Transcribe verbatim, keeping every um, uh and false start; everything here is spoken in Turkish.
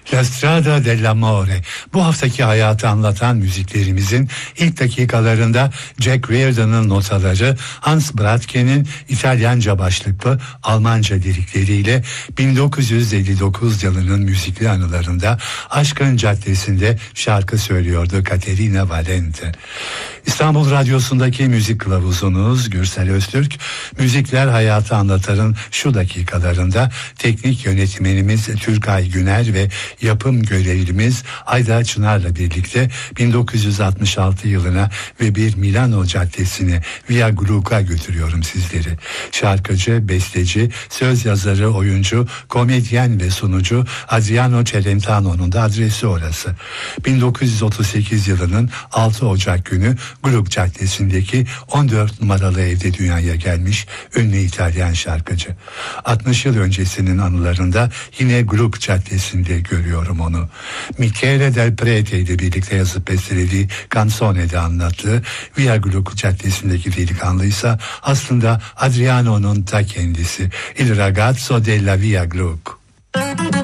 La Strada dell'Amore. Bu haftaki hayatı anlatan müziklerimizin ilk dakikalarında Jack Reardon'ın notaları, Hans Bradtke'nin İtalyanca başlıklı Almanca lirikleriyle bin dokuz yüz elli dokuz yılının müzikli anılarında Aşkın Caddesi'nde şarkı söylüyordu Caterina Valente. İstanbul Radyosu'ndaki müzik kılavuzunuz Gürsel Öztürk, Müzikler Hayatı Anlatar'ın şu dakikalarında teknik yönetmenimiz Türkay Güner ve yapım görevlimiz Ayda Çınar'la birlikte bin dokuz yüz altmış altı yılına ve bir Milano Caddesi'ne Via Gluck'a götürüyorum sizleri. Şarkıcı, besteci, söz yazarı, oyuncu, komedyen ve sunucu Adriano Celentano'nun da adresi orası. bin dokuz yüz otuz sekiz yılının altı Ocak günü Gluck Caddesi'ndeki on dört numaralı evde dünyaya gelmiş ünlü İtalyan şarkıcı. altmış yıl öncesinin anılarında yine Gluck Caddesi'nde görüyorum onu. Michele Del Prete ile birlikte yazıp bestelediği Canzone'de anlattığı Via Gluck Caddesi'ndeki delikanlıysa aslında Adriano'nun ta kendisi. Il ragazzo della Via Gluck.